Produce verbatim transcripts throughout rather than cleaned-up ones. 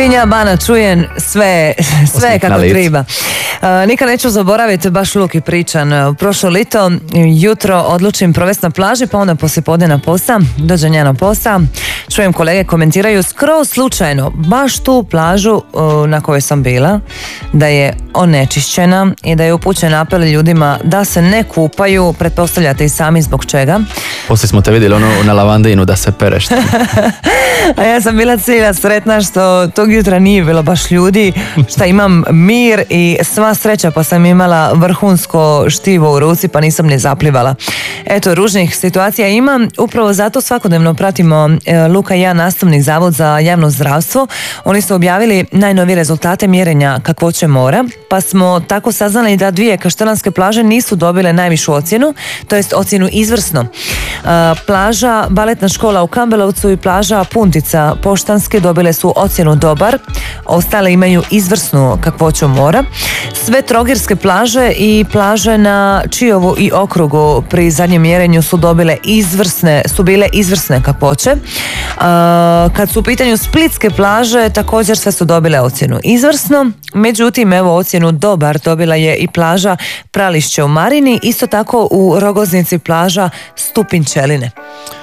Tinja Bana čujem sve, sve kako treba. Uh, nikad neću zaboraviti baš Luki pričan. Prošlo lito, jutro odlučim provesti na plaži, pa onda poslijepodne na posao, dođem ja na posao, čujem kolege komentiraju skroz slučajno baš tu plažu uh, na kojoj sam bila, da je onečišćena i da je upućen apel ljudima da se ne kupaju, pretpostavljate i sami zbog čega. Poslije smo te vidjeli ono na lavandinu da se pereš. A ja sam bila cijela sretna što tog jutra nije bilo baš ljudi, što imam mir i sva sreća, pa sam imala vrhunsko štivo u ruci pa nisam ni zaplivala. Eto, ružnih situacija ima, upravo zato svakodnevno pratimo e, Luka i ja, nastavni zavod za javno zdravstvo. Oni su objavili najnovije rezultate mjerenja kakvoće mora, pa smo tako saznali da dvije kaštelanske plaže nisu dobile najvišu ocjenu, to jest ocjenu izvrsno. E, plaža Baletna škola u Kambelovcu i plaža Puntica Poštanske dobile su ocjenu dobar, ostale imaju izvrsnu kakvoću mora. Sve trogirske plaže i plaže na Čiovu i okrugu pri zadnjem mjerenju su dobile izvrsne, su bile izvrsne kakvoće. Kad su u pitanju splitske plaže, također sve su dobile ocjenu izvrsno, međutim evo ocjenu dobar dobila je i plaža Prališće u Marini, isto tako u Rogoznici plaža Stupinčeline.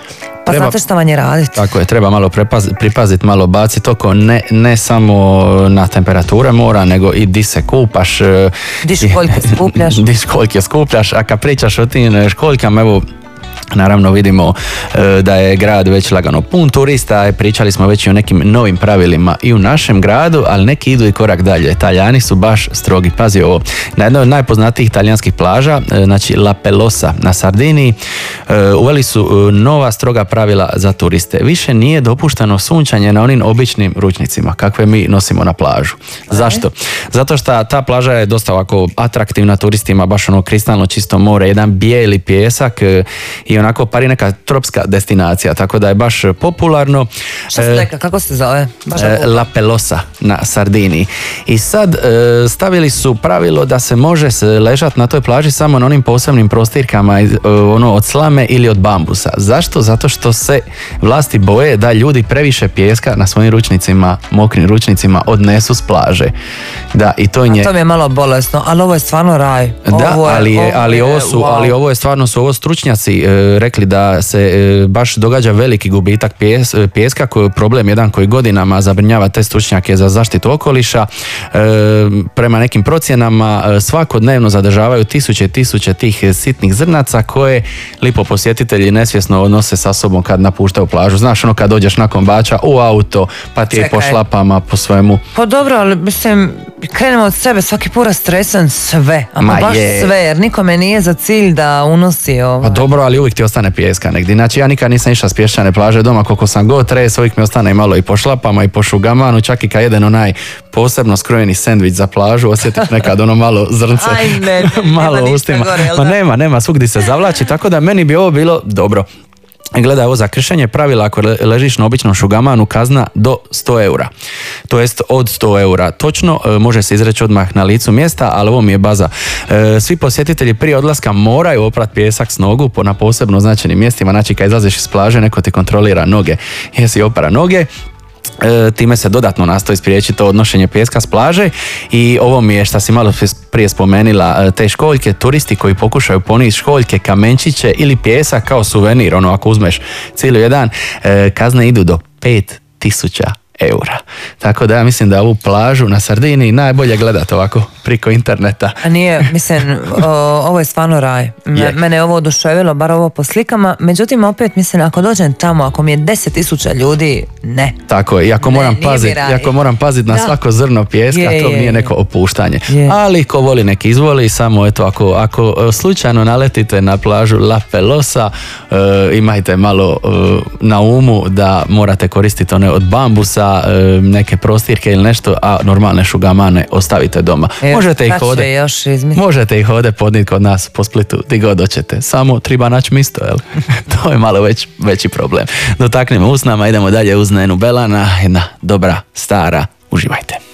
Pa treba, znate šta vam je raditi. Tako je, treba malo prepaz, pripaziti, malo baciti oko, ne, ne samo na temperature mora, nego i di se kupaš. Di školjke skupljaš. Di školjke skupljaš, a kad pričaš o tim školjkama, evo, naravno vidimo e, da je grad već lagano pun turista, pričali smo već i o nekim novim pravilima i u našem gradu, ali neki idu i korak dalje. Talijani su baš strogi. Pazi ovo, na jednoj od najpoznatijih talijanskih plaža, e, znači La Pelosa na Sardiniji, e, uveli su nova stroga pravila za turiste. Više nije dopušteno sunčanje na onim običnim ručnicima kakve mi nosimo na plažu. Zašto? Zato što ta plaža je dosta ovako atraktivna turistima, baš ono kristalno čisto more, jedan bijeli pijesak e, i onako pari neka tropska destinacija, tako da je baš popularno. Šta se rekla, kako se zove? Baš e, La Pelosa na Sardiniji. I sad e, stavili su pravilo da se može se ležati na toj plaži samo na onim posebnim prostirkama e, ono od slame ili od bambusa. Zašto? Zato što se vlasti boje da ljudi previše pijeska na svojim ručnicima, mokrim ručnicima odnesu s plaže. Da, i to je... A to mi je malo bolesno, ali ovo je stvarno raj. Da, ovo je, ali, je, ali, ovo su, wow. ali ovo je stvarno, su ovo stručnjaci e, rekli da se e, baš događa veliki gubitak pijes, pijeska, koji je problem jedan koji godinama zabrinjava te stručnjake za zaštitu okoliša. E, prema nekim procjenama e, svakodnevno zadržavaju tisuće i tisuće tih sitnih zrnaca koje lipo posjetitelji nesvjesno odnose sa sobom kad napuštaju plažu. Znaš, ono kad dođeš nakon bača u auto, pa ti je po šlapama, po svemu. Pa dobro, ali mislim, krenemo od sebe, svaki put stresan sve, ama Ma baš je. sve, jer nikome nije za cilj da unosi ovo. Pa dobro, ali uvijek ti ostane pijeska negdje. Znači ja nikad nisam išla s pješčane plaže doma, koliko sam god tres, uvijek mi ostane malo i po šlapama i po šugamanu, čak i kad jedem onaj posebno skrojeni sendvič za plažu, osjetiš nekad ono malo zrnce, Aj, ne, malo u ustima. Gore, Ma nema, nema, svugdje se zavlači, tako da meni bi ovo bilo dobro. Gledaj, ovo za kršenje pravila, ako ležiš na običnom šugamanu, kazna do sto eura. To jest od sto eura. Točno, može se izreći odmah na licu mjesta, ali ovo mi je baza. Svi posjetitelji prije odlaska moraju oprati pijesak s nogu na posebno označenim mjestima. Znači, kad izlaziš iz plaže, neko ti kontrolira noge. Jesi opera noge. E, time se dodatno nastoji spriječiti to odnošenje pijeska s plaže i ovo mi je šta si malo prije spomenila, te školjke, turisti koji pokušaju ponijeti školjke, kamenčiće ili pijesak kao suvenir, ono ako uzmeš cijeli jedan, e, kazne idu do pet tisuća eura. Tako da ja mislim da ovu plažu na Sardiniji najbolje gledati ovako priko interneta. A nije, mislim, o, ovo je stvarno raj. Me, mene je ovo oduševilo, bar ovo po slikama. Međutim, opet mislim, ako dođem tamo, ako mi je deset tisuća ljudi, ne. Tako je, i ako moram paziti, ako moram paziti na da. svako zrno pijeska, je, to nije neko opuštanje. Je. Ali ko voli nek izvoli, samo eto, ako, ako slučajno naletite na plažu La Pelosa, uh, imajte malo uh, na umu da morate koristiti one od bambusa, neke prostirke ili nešto, a normalne šugamane ostavite doma. E, možete ih ovdje možete ih ovdje podnijeti kod nas po Splitu, di god hoćete. Samo treba naći misto, jel? To je malo već, veći problem. Dotaknimo usnama, idemo dalje uz Nenu Belana, jedna dobra, stara, uživajte.